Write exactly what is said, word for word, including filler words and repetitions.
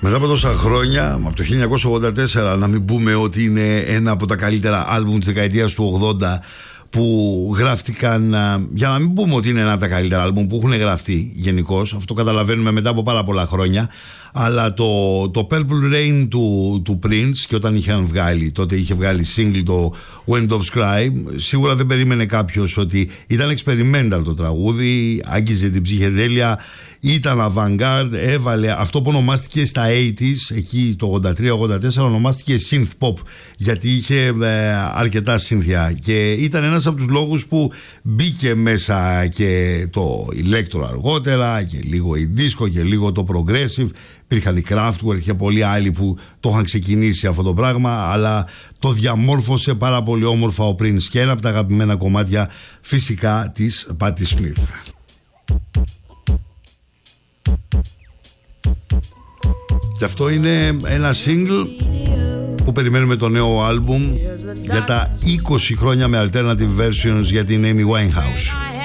Μετά από τόσα χρόνια, από το χίλια εννιακόσια ογδόντα τέσσερα, να μην πούμε ότι είναι ένα από τα καλύτερα άλμπουμ της δεκαετίας του ογδόντα που γράφτηκαν, για να μην πούμε ότι είναι ένα από τα καλύτερα άλμπουμ που έχουν γραφτεί γενικώς, αυτό καταλαβαίνουμε μετά από πάρα πολλά χρόνια, αλλά το, το Purple Rain του, του Prince, και όταν είχαν βγάλει, τότε είχε βγάλει single το Wind of Sky, σίγουρα δεν περίμενε κάποιος ότι ήταν experimental το τραγούδι, άγγιζε την ψυχεδέλεια, ήταν avant-garde, έβαλε αυτό που ονομάστηκε στα ογδόντα, εκεί το ογδόντα τρία ογδόντα τέσσερα ονομάστηκε synth pop, γιατί είχε ε, αρκετά σύνθια, και ήταν ένας από τους λόγους που μπήκε μέσα και το electro αργότερα και λίγο η disco και λίγο το progressive. Υπήρχαν οι Kraftwerk και πολλοί άλλοι που το είχαν ξεκινήσει αυτό το πράγμα, αλλά το διαμόρφωσε πάρα πολύ όμορφα ο Prince, και ένα από τα αγαπημένα κομμάτια φυσικά της Patti Smith. Και αυτό είναι ένα single που περιμένουμε το νέο άλμπουμ για τα είκοσι χρόνια με alternative versions για την Amy Winehouse.